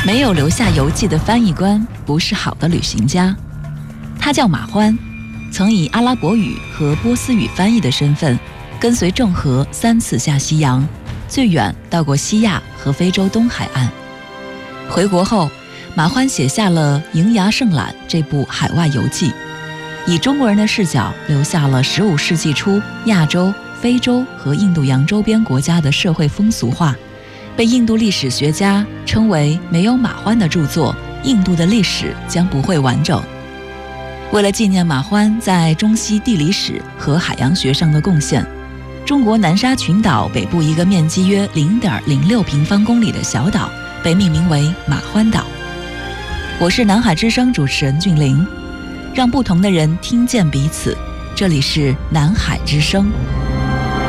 没有留下游记的翻译官不是好的旅行家。他叫马欢，曾以阿拉伯语和波斯语翻译的身份，跟随郑和3次下西洋，最远到过西亚和非洲东海岸。回国后，马欢写下了《瀛涯胜览》这部海外游记，以中国人的视角留下了15世纪初亚洲、非洲和印度洋周边国家的社会风俗画，被印度历史学家称为没有马欢的著作，印度的历史将不会完整。为了纪念马欢在中西地理史和海洋学上的贡献，中国南沙群岛北部一个面积约 0.06 平方公里的小岛被命名为马欢岛。我是南海之声主持人俊玲，让不同的人听见彼此，这里是南海之声。